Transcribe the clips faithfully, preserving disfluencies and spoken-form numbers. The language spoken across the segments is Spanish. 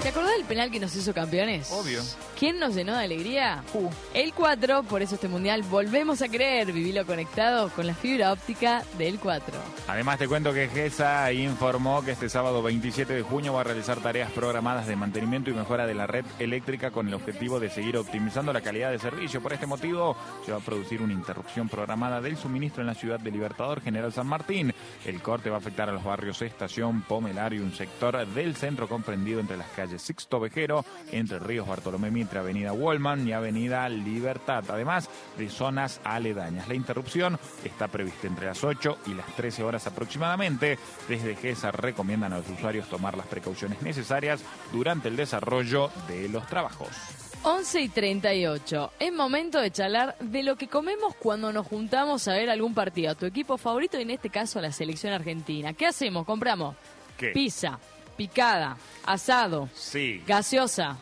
¿Te acordás del penal que nos hizo campeones? Obvio. ¿Quién nos llenó de alegría? Uh. El cuatro, por eso este mundial volvemos a creer, vivilo conectado con la fibra óptica del cuatro. Además te cuento que GESA informó que este sábado veintisiete de junio va a realizar tareas programadas de mantenimiento y mejora de la red eléctrica con el objetivo de seguir optimizando la calidad de servicio. Por este motivo se va a producir una interrupción programada del suministro en la ciudad de Libertador General San Martín. El corte va a afectar a los barrios Estación, Pomelario y un sector del centro comprendido entre las calles Sixto Vejero, entre Ríos Bartolomé Mitre, Avenida Wallman y Avenida Libertad, además de zonas aledañas. La interrupción está prevista entre las ocho y las trece horas aproximadamente. Desde GESA recomiendan a los usuarios tomar las precauciones necesarias durante el desarrollo de los trabajos. once y treinta y ocho. Es momento de charlar de lo que comemos cuando nos juntamos a ver algún partido. A tu equipo favorito y en este caso a la selección argentina. ¿Qué hacemos? Compramos ¿Qué? Pizza, picada, asado, Sí. gaseosa.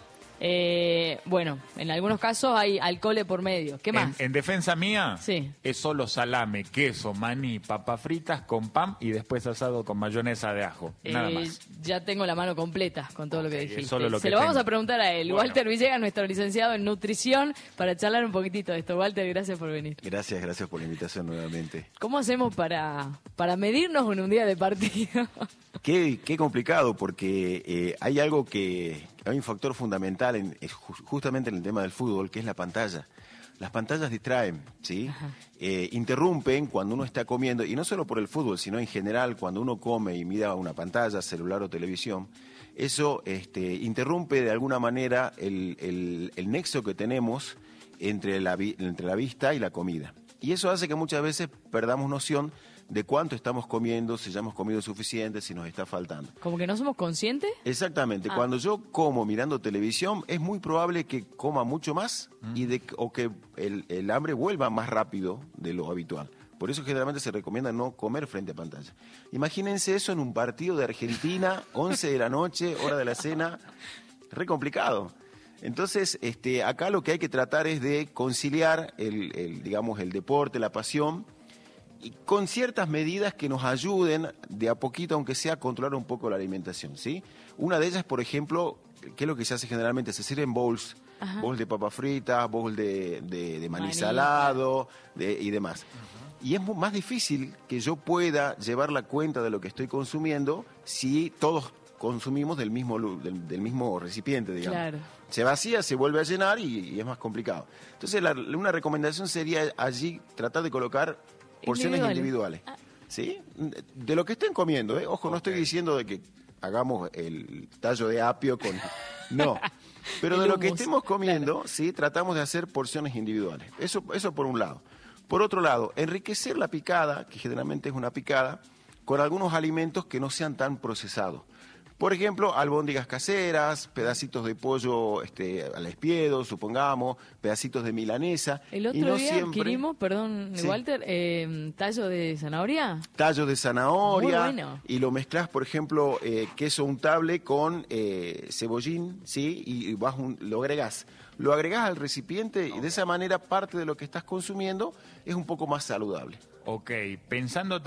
Eh, bueno, en algunos casos hay alcohol por medio. ¿Qué más? En, en defensa mía, Sí. es solo salame, queso, maní, papas fritas con pan y después asado con mayonesa de ajo. Nada Eh, más. Ya tengo la mano completa con todo lo que Ok, dijiste. es solo lo Se que lo vamos tengo. a preguntar a él. Bueno. Walter Villegas, nuestro licenciado en nutrición, para charlar un poquitito de esto. Walter, gracias por venir. Gracias, gracias por la invitación nuevamente. ¿Cómo hacemos para, para medirnos en un día de partido? Qué, qué complicado, porque eh, hay algo que, hay un factor fundamental en, es ju- justamente en el tema del fútbol, que es la pantalla. Las pantallas distraen, ¿sí? Eh, interrumpen cuando uno está comiendo, y no solo por el fútbol, sino en general, cuando uno come y mira una pantalla, celular o televisión, eso este, interrumpe de alguna manera el, el- el nexo que tenemos entre la, vi- entre la vista y la comida. Y eso hace que muchas veces perdamos noción de cuánto estamos comiendo, si ya hemos comido suficiente, si nos está faltando. ¿Como que no somos conscientes? Exactamente, Ah. cuando yo como mirando televisión es muy probable que coma mucho más y de, o que el, el hambre vuelva más rápido de lo habitual. Por eso generalmente se recomienda no comer frente a pantalla. Imagínense eso en un partido de Argentina, once de la noche, hora de la cena, re complicado. Entonces, este, acá lo que hay que tratar es de conciliar el, el, digamos, el deporte, la pasión, y con ciertas medidas que nos ayuden de a poquito, aunque sea, a controlar un poco la alimentación, ¿sí? Una de ellas, por ejemplo, ¿qué es lo que se hace generalmente? Se sirven bowls, Ajá. bowls de papas fritas, bowls de, de, de maní Maní. salado de, y demás. Y es mu- más difícil que yo pueda llevar la cuenta de lo que estoy consumiendo si todos consumimos del mismo, lu- del, del mismo recipiente, digamos. Claro. Se vacía, se vuelve a llenar y, y es más complicado. Entonces, la- una recomendación sería allí tratar de colocar porciones Individuales. individuales. ¿Sí? De lo que estén comiendo, ¿eh? Ojo, no estoy diciendo de que hagamos el tallo de apio con... No. Pero El de lo que hummus, estemos comiendo, sí, tratamos de hacer porciones individuales. Eso, eso por un lado. Por otro lado, enriquecer la picada, que generalmente es una picada, con algunos alimentos que no sean tan procesados. Por ejemplo, albóndigas caseras, pedacitos de pollo este, al espiedo, supongamos, pedacitos de milanesa. El otro y no día siempre adquirimos, perdón, Sí. Walter, eh, tallo de zanahoria. tallos de zanahoria. Muy bueno. Y lo mezclas, por ejemplo, eh, queso untable con eh, cebollín, ¿sí? Y vas un- lo agregás. Lo agregás al recipiente y de esa manera parte de lo que estás consumiendo es un poco más saludable. Ok, pensando